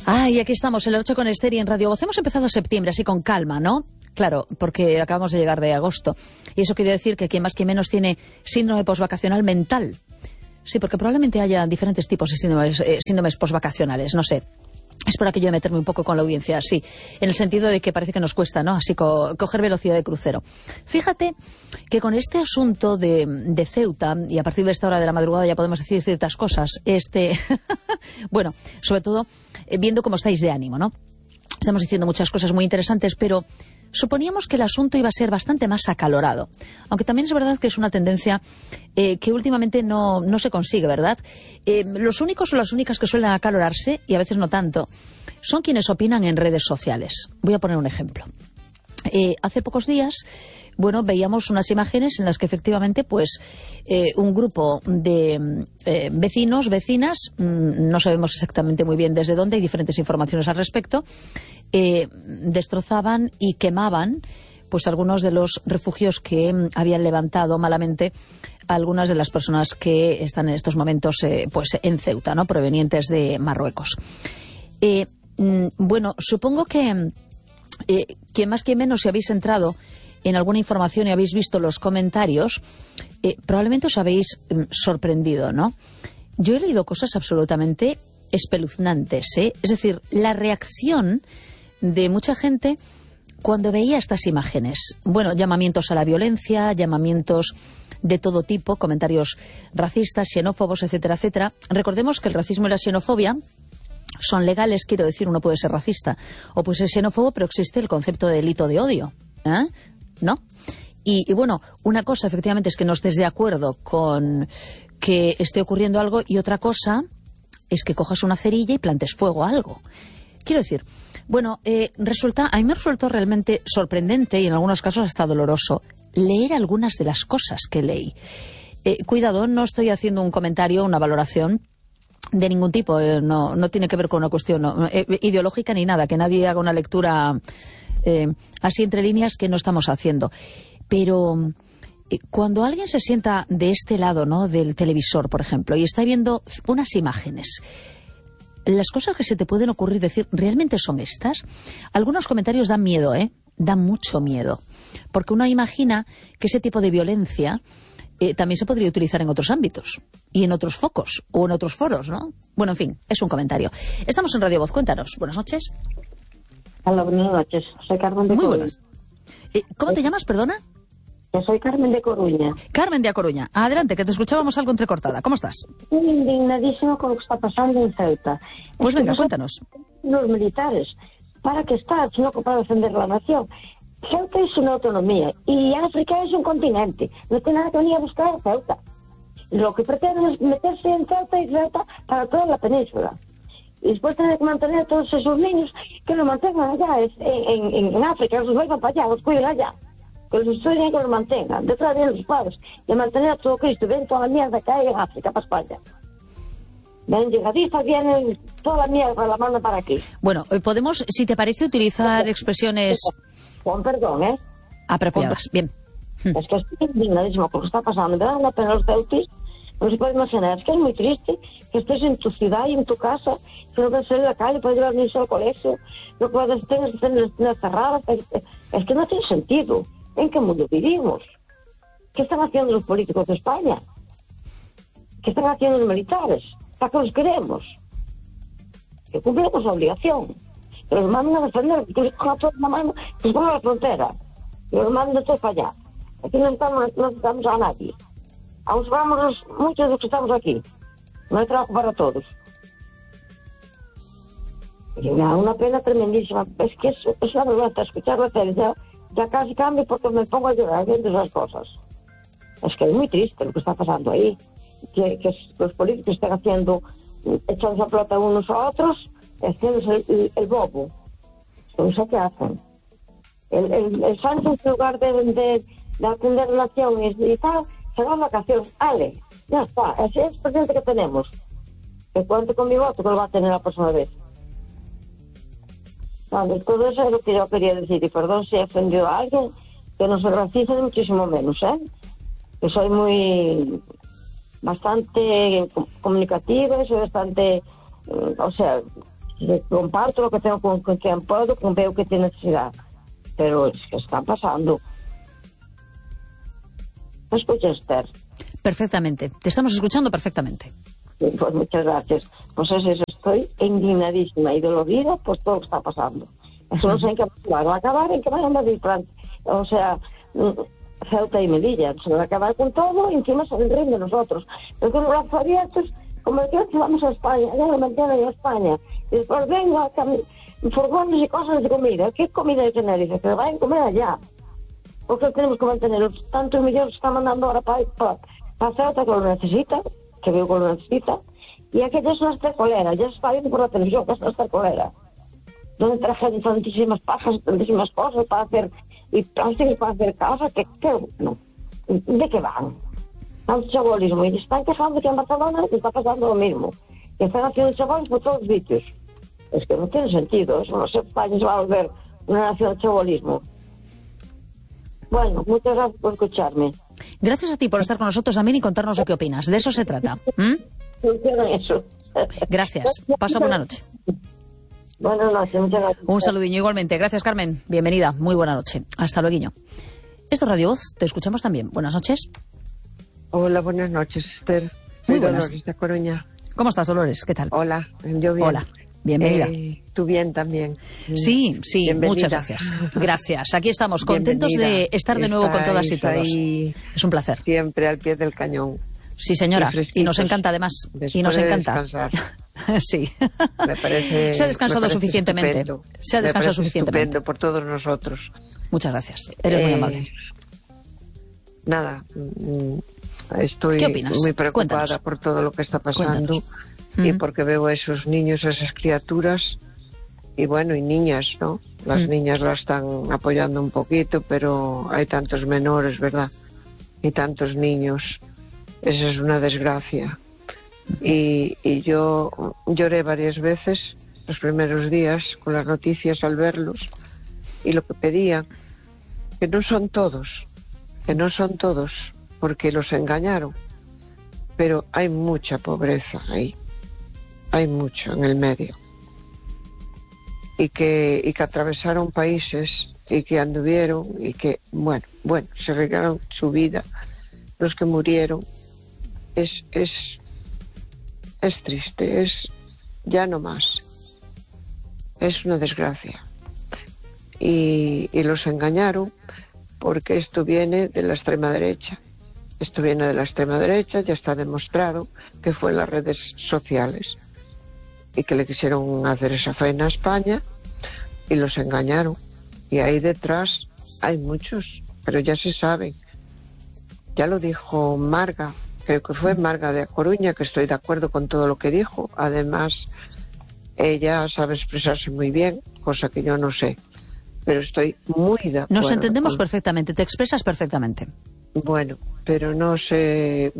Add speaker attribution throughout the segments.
Speaker 1: Y aquí estamos, el 8 con Esther y en Radio Voz. Hemos empezado septiembre así con calma, ¿no? Claro, porque acabamos de llegar de agosto. Y eso quiere decir que quien más que menos tiene síndrome posvacacional mental. Sí, porque probablemente haya diferentes tipos de síndromes posvacacionales, no sé. Es por aquello de meterme un poco con la audiencia, sí, en el sentido de que parece que nos cuesta, ¿no? Así coger velocidad de crucero. Fíjate que con este asunto de Ceuta, y a partir de esta hora de la madrugada ya podemos decir ciertas cosas, bueno, sobre todo viendo cómo estáis de ánimo, ¿no? Estamos diciendo muchas cosas muy interesantes, pero suponíamos que el asunto iba a ser bastante más acalorado. Aunque también es verdad que es una tendencia que últimamente no se consigue, ¿verdad? Los únicos o las únicas que suelen acalorarse, y a veces no tanto, son quienes opinan en redes sociales. Voy a poner un ejemplo. Hace pocos días, bueno, veíamos unas imágenes en las que efectivamente, pues, un grupo de vecinos, vecinas, no sabemos exactamente muy bien desde dónde, hay diferentes informaciones al respecto, destrozaban y quemaban, pues, algunos de los refugios que habían levantado malamente algunas de las personas que están en estos momentos, pues, en Ceuta, ¿no?, provenientes de Marruecos. Bueno, supongo que más que menos, si habéis entrado en alguna información y habéis visto los comentarios, probablemente os habéis sorprendido, ¿no? Yo he leído cosas absolutamente espeluznantes, ¿eh? Es decir, la reacción de mucha gente cuando veía estas imágenes. Bueno, llamamientos a la violencia, llamamientos de todo tipo, comentarios racistas, xenófobos, etcétera, etcétera. Recordemos que el racismo y la xenofobia son legales, quiero decir, uno puede ser racista o puede ser xenófobo, pero existe el concepto de delito de odio, ¿no? Y bueno, una cosa efectivamente es que no estés de acuerdo con que esté ocurriendo algo, y otra cosa es que cojas una cerilla y plantes fuego a algo. Quiero decir, bueno, a mí me resultó realmente sorprendente y en algunos casos hasta doloroso leer algunas de las cosas que leí. Cuidado, no estoy haciendo un comentario, una valoración de ningún tipo, no tiene que ver con una cuestión ideológica ni nada, que nadie haga una lectura así entre líneas, que no estamos haciendo. Pero cuando alguien se sienta de este lado, ¿no?, del televisor, por ejemplo, y está viendo unas imágenes, las cosas que se te pueden ocurrir decir, ¿realmente son estas? Algunos comentarios dan miedo, dan mucho miedo, porque uno imagina que ese tipo de violencia también se podría utilizar en otros ámbitos y en otros focos o en otros foros, ¿no? Bueno, en fin, es un comentario. Estamos en Radio Voz, cuéntanos. Buenas noches.
Speaker 2: Hola, buenas noches. Soy Carmen de Coruña.
Speaker 1: Muy buenas. ¿Cómo te llamas, perdona?
Speaker 2: Yo soy Carmen de Coruña.
Speaker 1: Carmen de A Coruña. Adelante, que te escuchábamos algo entrecortada. ¿Cómo estás?
Speaker 2: Estoy indignadísimo con lo que está pasando en Ceuta.
Speaker 1: Pues venga, cuéntanos.
Speaker 2: Los militares, ¿para qué están? Sino para defender la nación. Ceuta es una autonomía y África es un continente. No tiene nada que venir a buscar a Ceuta. Lo que pretenden es meterse en Ceuta y Ceuta para toda la península. Y después tener que mantener a todos esos niños, que los mantengan allá en África, los vuelvan para allá, los cuiden allá. Que los estudien, que los mantengan. Detrás de los padres. Y mantener a todo Cristo. Ven toda la mierda que hay en África para España. Ven llegadistas, vienen toda la mierda, la mandan para aquí.
Speaker 1: Bueno, podemos, si te parece, utilizar expresiones
Speaker 2: con perdón,
Speaker 1: apropiadas. Bien.
Speaker 2: Es que estoy indignadísimo con lo que está pasando. Me da una pena los ceutis. No se puede imaginar. Es que es muy triste que estés en tu ciudad y en tu casa, que no puedes salir a la calle, puedes llevar niños al colegio, no puedes tener cerradas. Es que no tiene sentido. ¿En qué mundo vivimos? ¿Qué están haciendo los políticos de España? ¿Qué están haciendo los militares? ¿Para qué los queremos? Que cumplen con su obligación. Que los manden a defender, que los cojan a todos la mano, que los pongan a la frontera. Que los manden todos para allá. Aquí no necesitamos a nadie. Aún vamos muchos de los que estamos aquí. No hay trabajo para todos. Y me da una pena tremendísima. Es que es una vergüenza escucharlo hacer. Ya casi cambio porque me pongo a llorar viendo esas cosas. Es que es muy triste lo que está pasando ahí. Que los políticos están haciendo, echando a pelota unos a otros, haciendo el bobo. No sé qué hacen. El Sánchez, en lugar de atender relaciones y tal, se va a vacaciones. Ale, ya está. Ese es el presidente que tenemos. Que cuente con mi voto, que lo va a tener la próxima vez. Vale, todo eso es lo que yo quería decir. Y perdón si he ofendido a alguien, que no soy racista ni muchísimo menos, que soy bastante comunicativa, soy bastante, comparto lo que tengo con quien puedo, con veo que tiene necesidad. Pero es que está pasando. ¿Me escuchas, Esther?
Speaker 1: Perfectamente. Te estamos escuchando perfectamente.
Speaker 2: Pues muchas gracias. Pues eso, estoy indignadísima y dolorida por todo lo que está pasando. Eso no sé en qué va a acabar, en qué van a Madrid, o sea, Ceuta y Melilla. Se va a acabar con todo y encima se ríen de nosotros. Pero con los brazos abiertos, como el que vamos a España, ya lo mantienen en España. Y después vengo furgones y cosas de comida. ¿Qué comida hay que tener? Dice, que lo vayan a comer allá. Porque tenemos que mantener los tantos millones que están mandando ahora para Ceuta, que lo necesita, que veo que lo necesita, y aquella es una estercolera, ya se está viendo por la televisión que es una estercolera, donde trajeron tantísimas pajas, tantísimas cosas para hacer, y plásticos para hacer casas, que no, ¿de qué van? Tanto chabolismo, y están quejando que en Barcelona está pasando lo mismo, que están haciendo chabolis por todos los sitios. Es que no tiene sentido, eso no sé, España se va a volver una nación de chabolismo. Bueno, muchas gracias por escucharme.
Speaker 1: Gracias a ti por estar con nosotros también y contarnos lo que opinas. De eso se trata.
Speaker 2: Eso.
Speaker 1: Gracias. Pasa buena noche.
Speaker 2: Buenas noches, muchas gracias.
Speaker 1: Un saludinho igualmente. Gracias, Carmen. Bienvenida. Muy buena noche. Hasta luego. Esto es Radio Voz. Te escuchamos también. Buenas noches.
Speaker 3: Hola, buenas noches, Esther.
Speaker 1: Muy buenas.
Speaker 3: Dolores de Coruña.
Speaker 1: ¿Cómo estás, Dolores? ¿Qué tal?
Speaker 3: Hola, yo bien.
Speaker 1: Hola. Bienvenida.
Speaker 3: Tú bien también.
Speaker 1: Sí,
Speaker 3: Bienvenida.
Speaker 1: Muchas gracias. Gracias. Aquí estamos, contentos de estar de nuevo con todas y todos. Es un placer.
Speaker 3: Siempre al pie del cañón.
Speaker 1: Sí, señora. Y nos encanta, además. Y nos encanta. Sí.
Speaker 3: Me parece,
Speaker 1: se ha descansado suficientemente.
Speaker 3: Estupendo.
Speaker 1: Se ha descansado suficientemente.
Speaker 3: Estupendo por todos nosotros.
Speaker 1: Muchas gracias. Eres muy amable.
Speaker 3: Nada, estoy
Speaker 1: ¿Qué opinas?
Speaker 3: muy preocupada
Speaker 1: Cuéntanos.
Speaker 3: por todo lo que está pasando.
Speaker 1: Cuéntanos.
Speaker 3: Y porque veo a esos niños, a esas criaturas, y bueno, y niñas, ¿no? Las niñas las están apoyando un poquito, pero hay tantos menores, ¿verdad? Y tantos niños. Esa es una desgracia. Y yo lloré varias veces los primeros días con las noticias al verlos, y lo que pedía, que no son todos, porque los engañaron, pero hay mucha pobreza ahí. Hay mucho en el medio, y que atravesaron países, y que anduvieron, y que bueno, se regaron su vida. Los que murieron es triste, es ya no más, es una desgracia, y los engañaron, porque esto viene de la extrema derecha. Ya está demostrado que fue en las redes sociales, y que le quisieron hacer esa faena a España y los engañaron. Y ahí detrás hay muchos, pero ya se saben. Ya lo dijo Marga, creo que fue Marga de A Coruña, que estoy de acuerdo con todo lo que dijo. Además, ella sabe expresarse muy bien, cosa que yo no sé, pero estoy muy de acuerdo.
Speaker 1: Nos entendemos perfectamente, te expresas perfectamente.
Speaker 3: Bueno, pero no sé...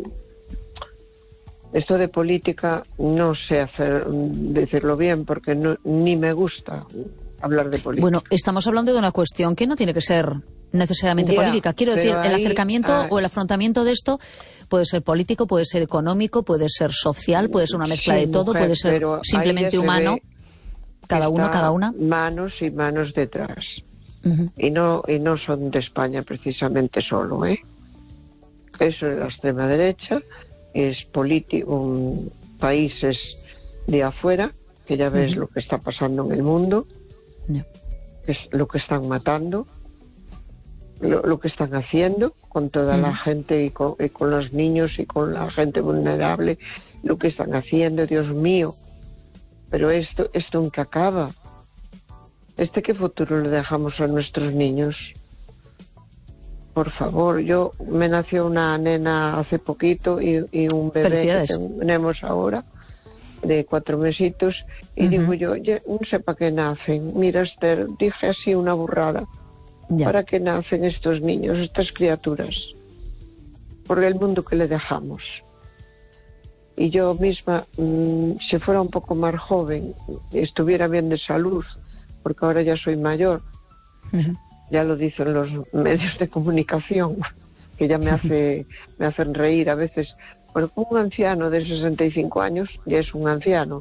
Speaker 3: Esto de política no sé decirlo bien, porque ni me gusta hablar de política.
Speaker 1: Bueno, estamos hablando de una cuestión que no tiene que ser necesariamente política. Quiero decir, el acercamiento o el afrontamiento de esto puede ser político, puede ser económico, puede ser social, puede ser una mezcla de todo,
Speaker 3: mujer,
Speaker 1: puede ser simplemente humano. Cada uno, cada una.
Speaker 3: Manos y manos detrás. Y no son de España precisamente solo, ¿eh? Eso es la extrema derecha. Es político, países de afuera, que ya ves lo que está pasando en el mundo, es lo que están matando, lo que están haciendo con toda la gente y con los niños y con la gente vulnerable, lo que están haciendo, Dios mío. Pero esto nunca acaba. ¿Qué futuro le dejamos a nuestros niños? Por favor, me nació una nena hace poquito y un bebé que tenemos ahora de 4 mesitos, y digo yo, no sé para qué nacen. Mira, Esther, dije así una burrada. ¿Para qué nacen estos niños, estas criaturas? Por el mundo que le dejamos. Y yo misma, si fuera un poco más joven, estuviera bien de salud, porque ahora ya soy mayor, ya lo dicen los medios de comunicación, que ya me hacen reír a veces, porque un anciano de 65 años ya es un anciano,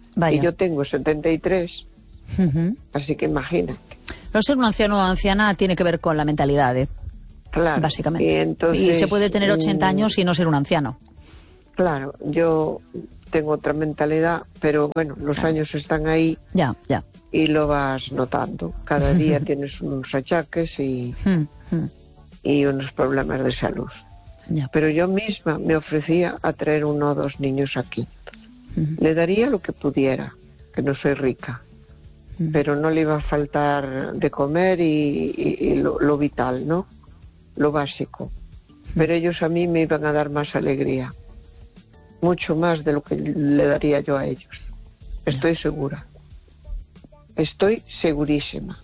Speaker 1: Vaya.
Speaker 3: Y yo tengo 73, así que imagínate.
Speaker 1: Pero ser un anciano o anciana tiene que ver con la mentalidad,
Speaker 3: Claro.
Speaker 1: básicamente. Y se puede tener 80 años y no ser un anciano.
Speaker 3: Claro, yo tengo otra mentalidad, pero bueno, los años están ahí.
Speaker 1: Ya.
Speaker 3: Y lo vas notando. Cada día tienes unos achaques y unos problemas de salud.
Speaker 1: Ya.
Speaker 3: Pero yo misma me ofrecía a traer 1 o 2 niños aquí. Le daría lo que pudiera, que no soy rica, pero no le iba a faltar de comer y lo vital, ¿no? Lo básico. Pero ellos a mí me iban a dar más alegría, mucho más de lo que le daría yo a ellos. Estoy segura. Estoy segurísima.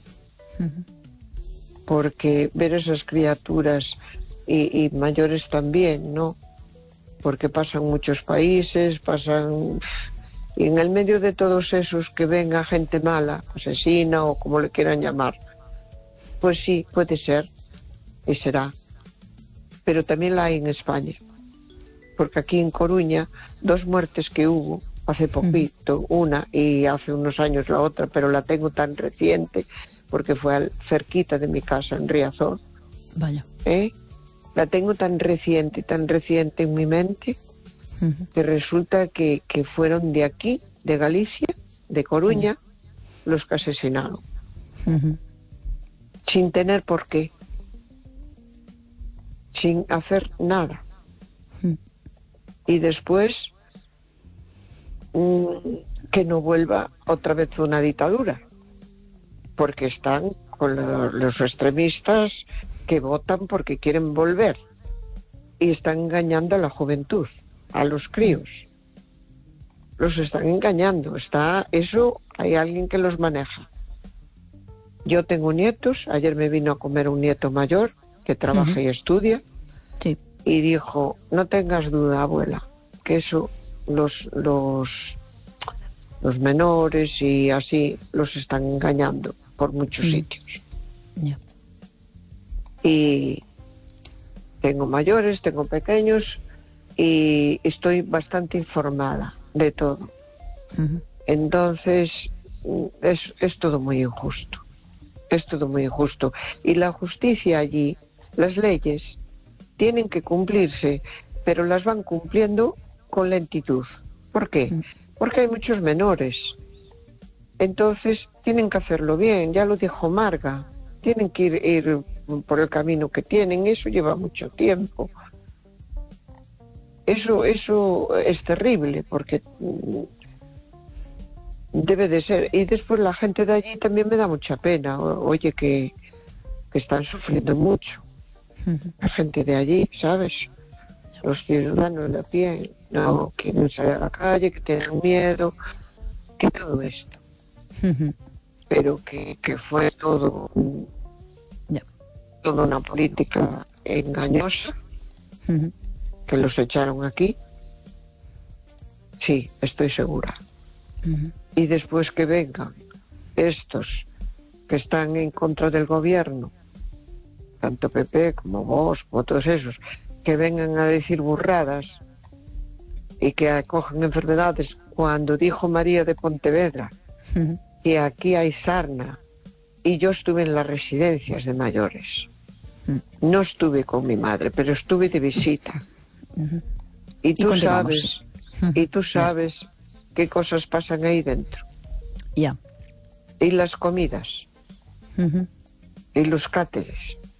Speaker 3: Porque ver esas criaturas y mayores también, ¿no? Porque pasan muchos países, y en el medio de todos esos que venga gente mala, asesina o como le quieran llamar, pues sí, puede ser y será. Pero también la hay en España. Porque aquí en Coruña, 2 muertes que hubo hace poquito, una y hace unos años la otra, pero la tengo tan reciente porque fue cerquita de mi casa en Riazor.
Speaker 1: Vaya.
Speaker 3: La tengo tan reciente en mi mente que resulta que fueron de aquí, de Galicia, de Coruña, los que asesinaron. Sin tener por qué. Sin hacer nada. Y después que no vuelva otra vez una dictadura, porque están con los extremistas que votan porque quieren volver y están engañando a la juventud, a los críos. Los están engañando. Eso hay alguien que los maneja. Yo tengo nietos. Ayer me vino a comer un nieto mayor que trabaja y estudia.
Speaker 1: Sí.
Speaker 3: Y dijo, no tengas duda, abuela, que eso los menores y así los están engañando por muchos sitios.
Speaker 1: Yeah.
Speaker 3: Y tengo mayores, tengo pequeños y estoy bastante informada de todo. Entonces es todo muy injusto. Es todo muy injusto. Y la justicia allí, las leyes, tienen que cumplirse, pero las van cumpliendo con lentitud. ¿Por qué? Porque hay muchos menores. Entonces tienen que hacerlo bien, ya lo dijo Marga. Tienen que ir por el camino que tienen, eso lleva mucho tiempo. Eso es terrible, porque debe de ser. Y después la gente de allí también me da mucha pena. Oye, que están sufriendo mucho. La gente de allí, ¿sabes? Los ciudadanos de a pie no quieren salir a la calle, que tienen miedo, que todo esto. Pero que fue todo toda una política engañosa, que los echaron aquí. Sí, estoy segura. Y después que vengan estos que están en contra del gobierno, tanto PP como Vox, como todos esos, que vengan a decir burradas y que acojan enfermedades, cuando dijo María de Pontevedra que aquí hay sarna, y yo estuve en las residencias de mayores. No estuve con mi madre, pero estuve de visita. Y tú sabes qué cosas pasan ahí dentro.
Speaker 1: Ya.
Speaker 3: Y las comidas. Y los cáteres.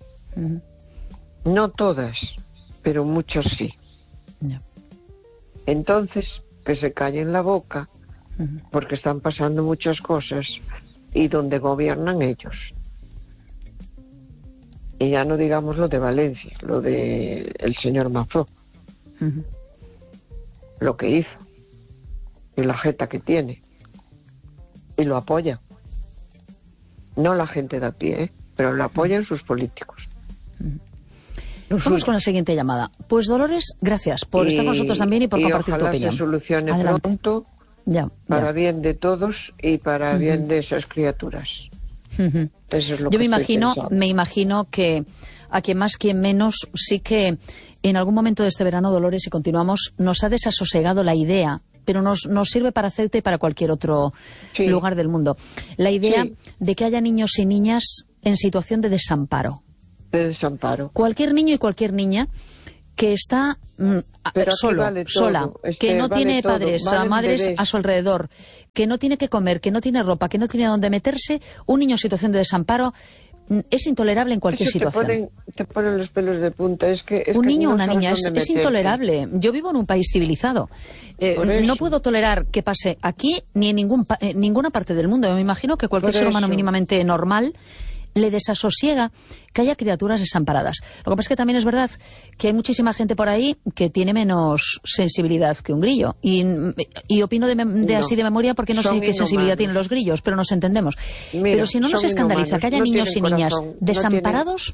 Speaker 3: No todas, pero muchas sí.
Speaker 1: Ya.
Speaker 3: Entonces, que se callen la boca, porque están pasando muchas cosas y donde gobiernan ellos. Y ya no digamos lo de Valencia, lo de el señor Mazó, lo que hizo y la jeta que tiene, y lo apoya. No la gente de a pie, pero lo apoyan sus políticos.
Speaker 1: Vamos con la siguiente llamada. Pues Dolores, gracias por estar con nosotros también y por compartir tu opinión.
Speaker 3: Se solucione pronto, para bien de todos y para bien de esas criaturas. Eso es lo
Speaker 1: Yo
Speaker 3: que
Speaker 1: me imagino que a quien más, quien menos, sí que en algún momento de este verano, Dolores, y continuamos, nos ha desasosegado la idea pero nos sirve para Ceuta y para cualquier otro lugar del mundo. La idea de que haya niños y niñas en situación de desamparo.
Speaker 3: De desamparo.
Speaker 1: Cualquier niño y cualquier niña que está sola, que no tiene padres, madres a su alrededor, que no tiene que comer, que no tiene ropa, que no tiene dónde meterse, un niño en situación de desamparo es intolerable en cualquier situación.
Speaker 3: Te ponen los pelos de punta.
Speaker 1: Un niño o una niña es intolerable. Yo vivo en un país civilizado. No puedo tolerar que pase aquí ni en ninguna parte del mundo. Yo me imagino que cualquier ser humano mínimamente normal le desasosiega que haya criaturas desamparadas. Lo que pasa es que también es verdad que hay muchísima gente por ahí que tiene menos sensibilidad que un grillo. Y opino así de memoria porque no sé qué sensibilidad tienen los grillos, pero nos entendemos. Mira, pero si no nos escandaliza que haya niños y niñas desamparados...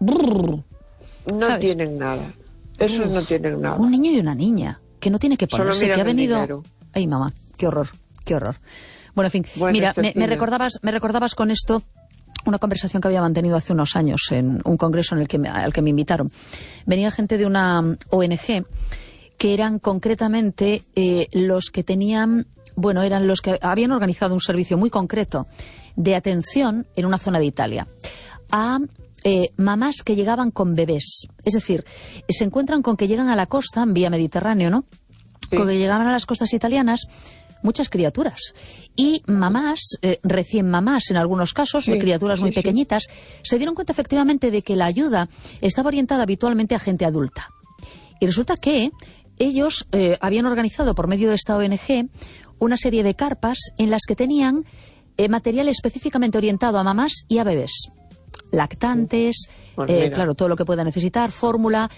Speaker 3: No tienen nada. Esos no tienen nada.
Speaker 1: Un niño y una niña que no tiene que ponerse, que ha venido... Ay, mamá, qué horror, qué horror. Bueno, en fin, mira, me recordabas con esto una conversación que había mantenido hace unos años en un congreso al que me invitaron. Venía gente de una ONG que eran concretamente los que tenían, eran los que habían organizado un servicio muy concreto de atención en una zona de Italia a mamás que llegaban con bebés. Es decir, se encuentran con que llegan a la costa, en vía Mediterráneo, ¿no? Sí. Con que llegaban a las costas italianas muchas criaturas y mamás, recién mamás en algunos casos, criaturas muy pequeñitas, se dieron cuenta efectivamente de que la ayuda estaba orientada habitualmente a gente adulta. Y resulta que ellos habían organizado por medio de esta ONG una serie de carpas en las que tenían material específicamente orientado a mamás y a bebés. Lactantes, claro, todo lo que pueda necesitar, fórmula,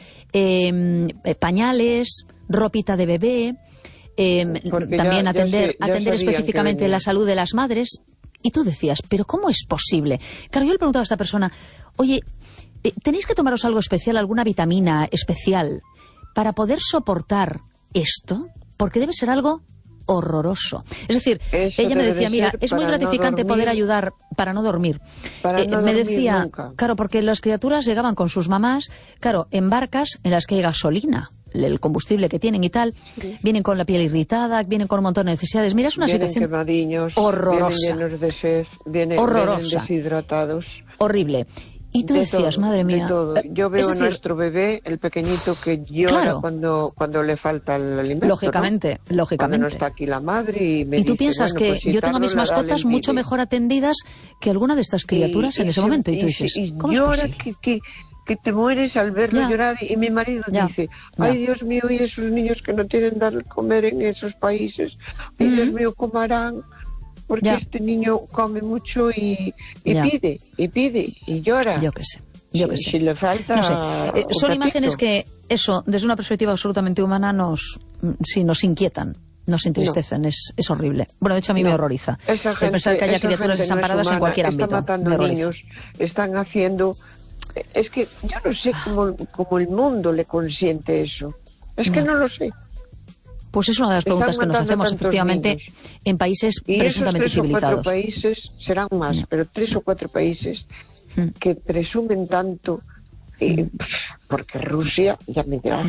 Speaker 1: pañales, ropita de bebé... también atender específicamente la salud de las madres. Y tú decías, ¿pero cómo es posible? Claro, yo le preguntaba a esta persona, oye, ¿tenéis que tomaros algo especial, alguna vitamina especial para poder soportar esto? Porque debe ser algo horroroso. Es decir, ella me decía, mira, es muy gratificante poder ayudar para no dormir. Me decía, claro, porque las criaturas llegaban con sus mamás, claro, en barcas en las que hay gasolina, el combustible que tienen y tal, vienen con la piel irritada, vienen con un montón de necesidades. Mira, es una situación horrorosa.
Speaker 3: Vienen llenos de sed, vienen deshidratados.
Speaker 1: Horrible. Y tú decías, madre mía...
Speaker 3: Yo veo a nuestro bebé, el pequeñito, que llora cuando le falta el alimento.
Speaker 1: Lógicamente.
Speaker 3: Cuando no está aquí la madre y me
Speaker 1: Y tú
Speaker 3: dice,
Speaker 1: piensas que yo tengo mis mascotas mucho mejor atendidas que alguna de estas criaturas en ese momento. Y tú dices, ¿cómo es posible?
Speaker 3: Que te mueres al verlo llorar, y mi marido dice, ay Dios mío, y esos niños que no tienen dar de comer en esos países, ay Dios mío, ¿cómo harán? Porque este niño come mucho y pide y llora.
Speaker 1: Yo qué sé.
Speaker 3: Si le falta...
Speaker 1: No sé. Son imágenes que, eso, desde una perspectiva absolutamente humana, nos inquietan, nos entristecen. Es horrible. Bueno, de hecho, a mí me horroriza. El pensar que haya criaturas desamparadas en cualquier ámbito.
Speaker 3: Están matando niños, están haciendo... Es que yo no sé cómo el mundo le consiente eso. Es que no lo sé.
Speaker 1: Pues es una de las preguntas que nos hacemos, efectivamente, en países presuntamente civilizados.
Speaker 3: 3 o 4 países, serán más, pero 3 o 4 países que presumen tanto, porque Rusia, ya me dirás,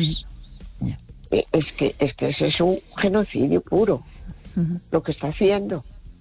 Speaker 3: es que ese es un genocidio puro, lo que está haciendo.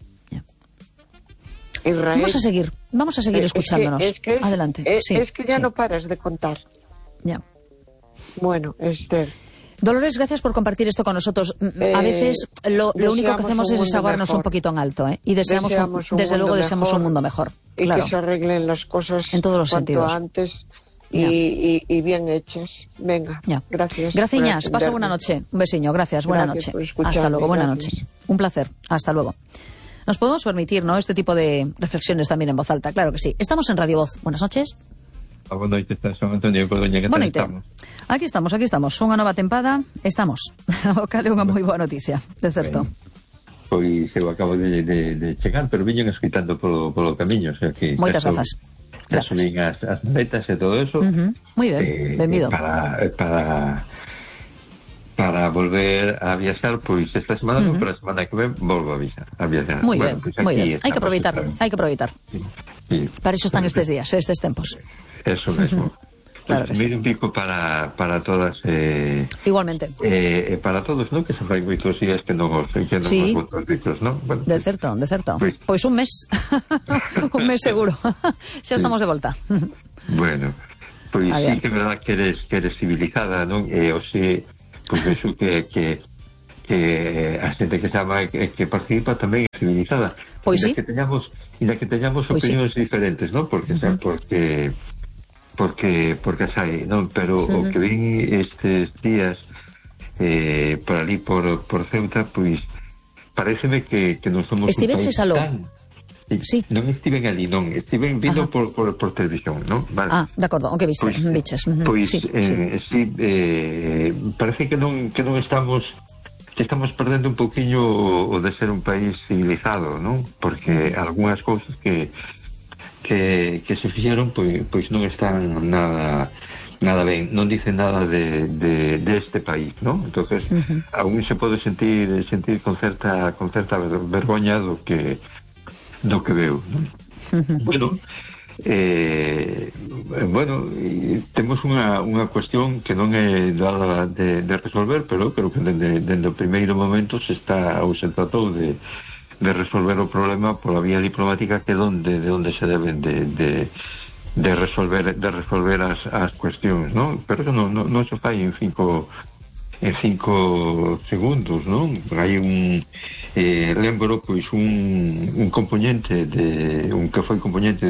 Speaker 3: Israel,
Speaker 1: vamos a seguir escuchándonos. Adelante.
Speaker 3: Es que ya no paras de contar. Bueno, Esther.
Speaker 1: Dolores, gracias por compartir esto con nosotros. A veces lo único que hacemos es desahogarnos un poquito en alto, y deseamos deseamos un mundo mejor.
Speaker 3: Y que se arreglen las cosas
Speaker 1: en todos los sentidos.
Speaker 3: Antes y bien hechas. Venga, gracias.
Speaker 1: Gracias, pasa buena noche. Un besiño, gracias, buena noche. Hasta luego, buena noche. Un placer, hasta luego. Nos podemos permitir, ¿no?, este tipo de reflexiones también en voz alta, claro que sí. Estamos en Radio Voz. Buenas noches.
Speaker 4: Boa noite, Son Antonio Cordoña, que
Speaker 1: tal
Speaker 4: estamos?
Speaker 1: Aquí estamos, unha nova tempada, estamos. O cal é unha moi boa noticia, de certo.
Speaker 4: Pois eu acabo de chegar, pero viñen escoitando polo camiño, o sea que...
Speaker 1: Moitas grazas.
Speaker 4: Subín as maletas e todo eso.
Speaker 1: Moi ben, benvido.
Speaker 4: Para volver a viaxar, pois esta semana non, pero a semana que ven volvo a viaxar.
Speaker 1: Moi ben, moi ben. Hai que aproveitar.
Speaker 4: Sí.
Speaker 1: Para iso están estes días, estes tempos.
Speaker 4: Eso mesmo.
Speaker 1: Claro que sí.
Speaker 4: Un pico para todas.
Speaker 1: Igualmente.
Speaker 4: Para todos, ¿no? Que se fai moitos días que non os
Speaker 1: Sí.
Speaker 4: votos dicos, ¿no? Bueno,
Speaker 1: De certo. Pois un mes. Un mes seguro. Xa estamos de volta.
Speaker 4: Bueno, pois sí que é verdad que eres civilizada, non? E hoxe, pois penso que a xente que chama que participa tamén é civilizada.
Speaker 1: Pois sí.
Speaker 4: Que teñamos opinións diferentes, non? Porque porque sai, non? Pero o que vin estes días por ali por Ceuta, pois pareceme que non somos
Speaker 1: Estiveches aló? Sí.
Speaker 4: Non estiven ali, non. Estiven vindo por televisión, non? Vale.
Speaker 1: De acordo, o que viste? Viches.
Speaker 4: Pois,
Speaker 1: sí,
Speaker 4: parece que non estamos perdendo un poquinho o de ser un país civilizado, non? Porque algunhas cousas que se fixeron pois non están nada ben, non dicen nada de este país, non? Entonces, aún se pode sentir con certa vergoña do que veu, non? Bueno, temos unha cuestión que non é nada de resolver, pero creo que dende o primeiro momento se tratou de resolver o problema pola vía diplomática, que de onde se deben de resolver as cuestións, non? Pero non se fai en cinco segundos, non? Hai lembro pois un componente un que foi componente